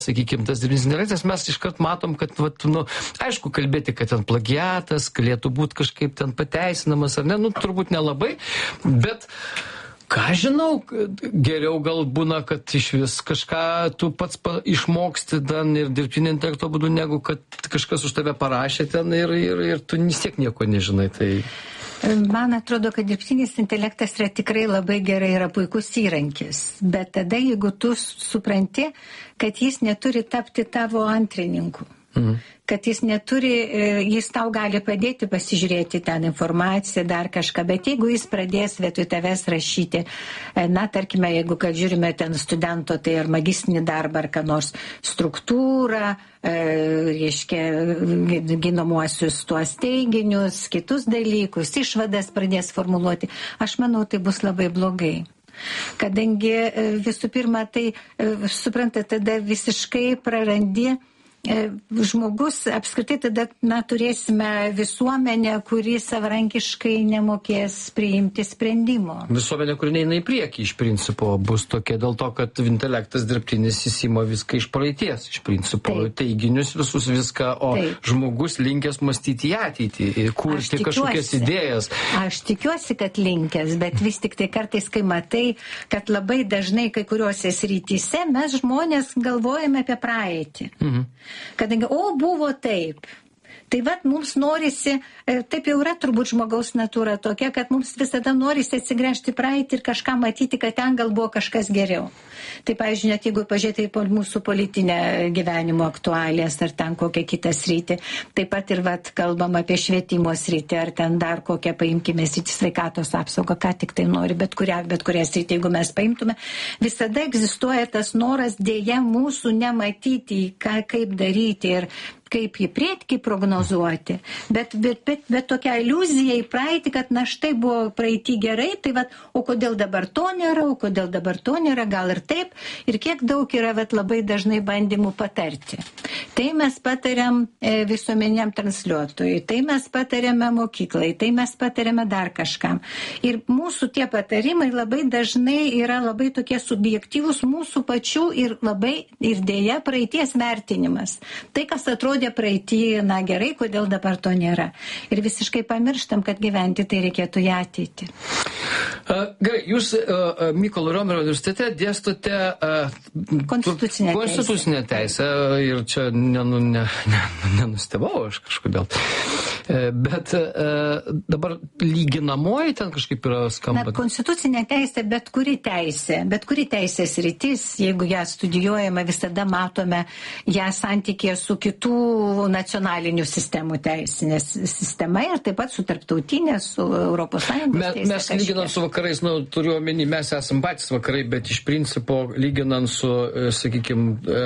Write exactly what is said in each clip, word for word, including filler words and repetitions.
sakykime, tas dirbtinis intelektas, mes iškart matom, kad, vat, nu, aišku, kalbėti, kad ten plagiatas galėtų būti kažkaip ten pateisinamas, ar ne, nu, turbūt nelabai, bet ką žinau, geriau gal būna, kad iš vis kažką tu pats pa, išmoksti ten ir dirbtinio intelekto būdu, negu kad kažkas už tave parašė ten ir, ir, ir tu vis tiek nieko nežinai. Tai... Man atrodo, kad dirbtinis intelektas yra tikrai labai gerai, yra puikus įrankis. Bet tada, jeigu tu supranti, kad jis neturi tapti tavo antrininku, mhm. kad jis neturi, jis tau gali padėti pasižiūrėti ten informaciją, dar kažką, bet jeigu jis pradės vietoj tavęs rašyti, na, tarkime, jeigu, kad žiūrime ten studento, tai ar magistrinį darbą, ar ką nors struktūrą, e, reiškia, ginamuosius tuos teiginius, kitus dalykus, išvadas pradės formuluoti, aš manau, tai bus labai blogai. Kadangi visų pirma, tai, suprantate, tada visiškai prarandi žmogus, apskritai tada, na, turėsime visuomenę, kuri savarankiškai nemokės priimti sprendimo. Visuomenė, kuri neina į priekį iš principo, bus tokia dėl to, kad intelektas dirbtinis įsima viską iš praeities, iš principo, Taip. teiginius visus viską, o Taip. žmogus linkęs mąstyti į ateitį, kurti kažkokias idėjas. Aš tikiuosi, kad linkęs, bet vis tik tai kartais, kai matai, kad labai dažnai kai kuriuose srityse mes žmonės galvojame apie praeitį. Mhm. Kadangi, o, buvo taip. Tai vat mums norisi, taip jau yra turbūt žmogaus natūra tokia, kad mums visada norisi atsigręžti praeitį ir kažką matyti, kad ten gal buvo kažkas geriau. Tai, pavyzdžiui, net jeigu pažiūrėtai po mūsų politinę gyvenimo aktualijas ar ten kokią kitą sritį, taip pat ir vat kalbam apie švietimo sritį ar ten dar kokią paimkime sritį, sveikatos apsaugą, ką tik tai nori, bet kurią, bet kurią sritį, jeigu mes paimtume, visada egzistuoja tas noras dėja mūsų nematyti, ką, kaip daryti ir kaip į priekį prognozuoti, bet, bet, bet, bet tokia iliuzija į praeitį, kad na štai buvo praeitį gerai, tai vat, o kodėl dabar to nėra, o kodėl dabar to nėra, gal ir taip, ir kiek daug yra vat, labai dažnai bandymų patarti. Tai mes patariam e, visuomeniam transliuotojui, tai mes patariame mokyklai, tai mes patariame dar kažkam. Ir mūsų tie patarimai labai dažnai yra labai tokie subjektyvūs mūsų pačių ir labai ir dėja praeities vertinimas. Tai, kas atrodo praeitį, na gerai, kodėl dabar to nėra. Ir visiškai pamirštam, kad gyventi tai reikėtų į ateitį. Uh, gerai, jūs uh, Mykolo Romerio universitete dėstote uh, konstitucinę, konstitucinę teisę. teisę ir čia nenu, ne, ne, nenustebau aš kažkodėl. Uh, bet uh, dabar lyginamoji ten kažkaip yra skamba. Na, konstitucinė teisė, bet kuri teisė, bet kuri teisės rytis, jeigu ją studijuojame, visada matome ją santykėje su kitų nacionalinių sistemų teisinė sistema ir taip pat su tarptautinė, su Europos Sąjungos Me, teisė. Mes lyginant su vakarais, nu, turiu omeny, mes esam patys vakarai, bet iš principo lyginant su, sakykime,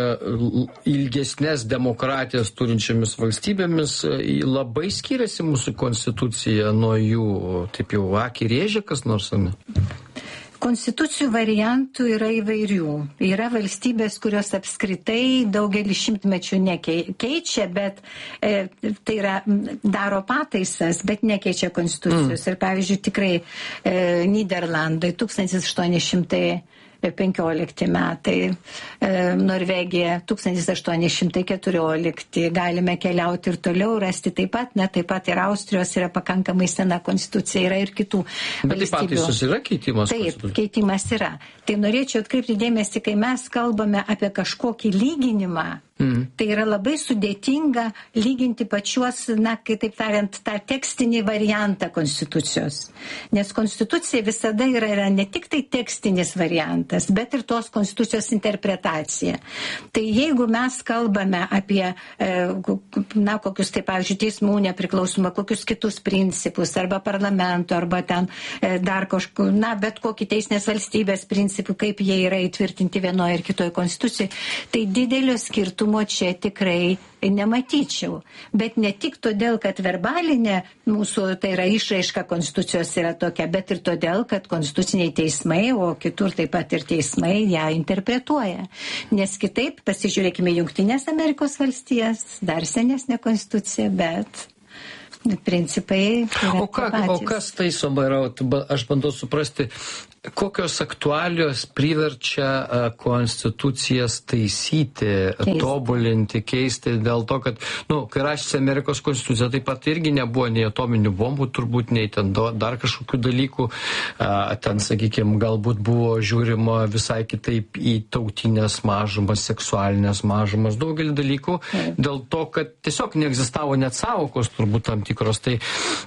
ilgesnės demokratijas turinčiamis valstybėmis, labai skiriasi mūsų konstitucija nuo jų, taip jau akį rėžia kas nors, ar ne? Konstitucijų variantų yra įvairių. Yra valstybės, kurios apskritai daugelį šimtmečių nekeičia, bet e, tai yra, daro pataisas, bet nekeičia konstitucijos. Mm. Ir pavyzdžiui, tikrai e, Nyderlandai tūkstantis aštuoni šimtai penkiolikti metai, e, Norvegija tūkstantis aštuoni šimtai keturiolikti, galime keliauti ir toliau rasti taip pat, ne, taip pat ir Austrijos yra pakankamai sena konstitucija, yra ir kitų Bet valstybių. Bet taip pataisos yra keitimas? Taip, keitimas yra. Tai norėčiau atkreipti dėmesį, kai mes kalbame apie kažkokį lyginimą, Mm. tai yra labai sudėtinga lyginti pačiuos, na, kitaip tariant, tą tekstinį variantą konstitucijos. Nes konstitucija visada yra, yra ne tik tai tekstinis variantas, bet ir tos konstitucijos interpretacija. Tai jeigu mes kalbame apie, na, kokius, tai pavyzdžiui, teismų nepriklausomą, kokius kitus principus, arba parlamento, arba ten dar kažkur, na, bet kokį teisinės valstybės principų, kaip jie yra įtvirtinti vienoje ir kitoje konstitucijoje, tai didelio skirtumo čia tikrai nematyčiau. Bet ne tik todėl, kad verbalinė mūsų, tai yra išraiška konstitucijos yra tokia, bet ir todėl, kad konstituciniai teismai, o kitur taip pat ir teismai ją interpretuoja. Nes kitaip, pasižiūrėkime Jungtinės Amerikos valstijas, dar senesnė konstitucija, bet principai yra o, ką, o kas taisoma yra, aš bandau suprasti, kokios aktualijos priverčia konstitucijas taisyti, Keisti. tobulinti, keisti dėl to, kad, nu, kai rašėsi Amerikos konstitucija, taip pat irgi nebuvo nei atominių bombų, turbūt nei ten dar kažkokių dalykų. Ten, sakykime, galbūt buvo žiūrima visai kitaip į tautinės mažumas, seksualinės mažumas, daugelį dalykų, mm. dėl to, kad tiesiog neegzistavo net sąvokos, turbūt tam tikros. Tai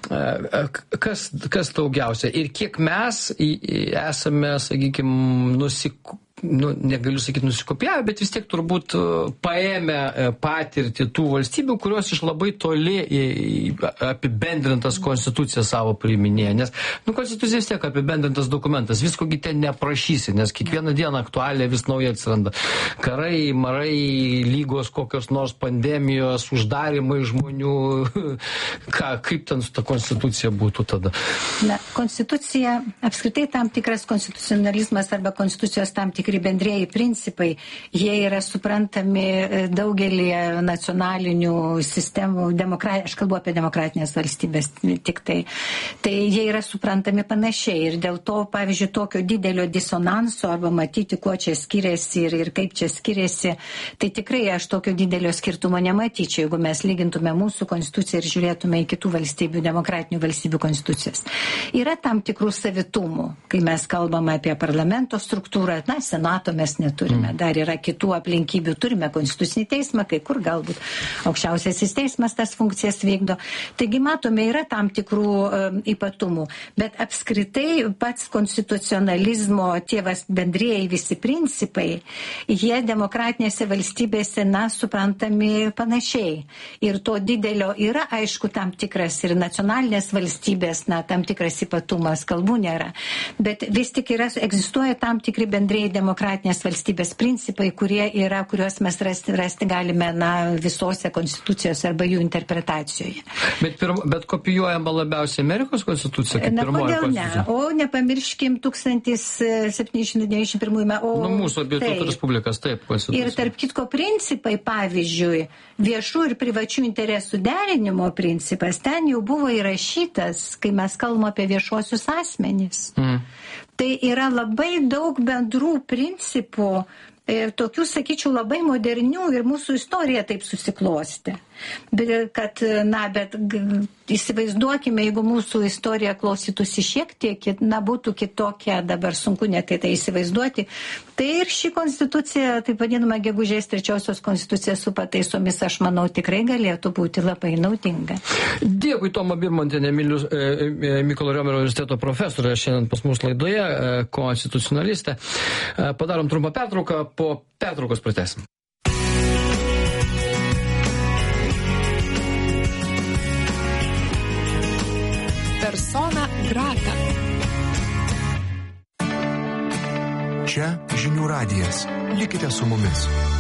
kas, kas daugiausia ir kiek mes į, į, esame, sakykime, nusik... nu, negaliu sakyti nusikopijavę, bet vis tiek turbūt paėmę patirtį tų valstybių, kurios iš labai toli apibendrintas konstituciją savo priiminėja. Nes, nu, konstitucija vis tiek apibendrintas dokumentas, viskogi ten neprašysi, nes kiekvieną dieną aktualija vis nauja atsiranda. Karai, marai, lygos, kokios nors pandemijos, uždarimai žmonių, ką, kaip ten su ta konstitucija būtų tada? Na, konstitucija, apskritai tam tikras konstitucionalizmas arba konstitucijos tam tikras bendrėjai principai, jie yra suprantami daugelį nacionalinių sistemų, demokra... aš kalbu apie demokratinės valstybės tik tai, tai jie yra suprantami panašiai ir dėl to, pavyzdžiui, tokio didelio disonanso arba matyti, kuo čia skiriasi ir, ir kaip čia skiriasi, tai tikrai aš tokio didelio skirtumo nematyčiau, jeigu mes lygintume mūsų konstituciją ir žiūrėtume į kitų valstybių, demokratinių valstybių konstitucijas. Yra tam tikrų savitumų, kai mes kalbame apie parlamento struktūrą, na, senato mes neturime, dar yra kitų aplinkybių, turime konstitucinį teismą, kai kur galbūt aukščiausiasis teismas tas funkcijas vykdo. Taigi matome, yra tam tikrų um, ypatumų, bet apskritai pats konstitucionalizmo tėvas bendrieji visi principai, jie demokratinėse valstybėse, na, suprantami panašiai. Ir to didelio yra, aišku, tam tikras ir nacionalinės valstybės, na, tam tikras ypatumas, kalbų nėra. Bet vis tik yra, egzistuoja tam tikri bendrieji demokratinės valstybės principai, kurie yra, kuriuos mes rasti, rasti galime, na, visose konstitucijose arba jų interpretacijoje. Bet, pirma, bet kopijuojama labiausiai Amerikos konstitucija, kaip na, pirmoji konstitucija? Ne? O nepamirškim tūkstantis septyni šimtai devyniasdešimt pirmųjų metų. Nu, mūsų abiejų tautų respublikas, taip, konstitucija. Ir tarp kitko principai, pavyzdžiui, viešų ir privačių interesų derinimo principas, ten jau buvo įrašytas, kai mes kalbame apie viešuosius asmenys. Mm. Tai yra labai daug bendrų principų, ir tokių, sakyčiau, labai modernių ir mūsų istorija taip susiklosti. Bet, kad, na, bet įsivaizduokime, jeigu mūsų istorija klausytųsi šiek tiek, na, būtų kitokia, dabar sunku net tai įsivaizduoti, tai ir ši konstitucija, taip vadinama gegužės trečiosios konstitucija su pataisomis, aš manau, tikrai galėtų būti labai naudinga. Dėkui, Toma Birmontienė, Mykolo Riomerio universiteto profesorė, šiandien pas mus laidoje, konstitucionalistė. Padarom trumpą pertrauką, po pertraukos pratęsim. Persona grata. Čia Žinių radijas. Likite su mumis.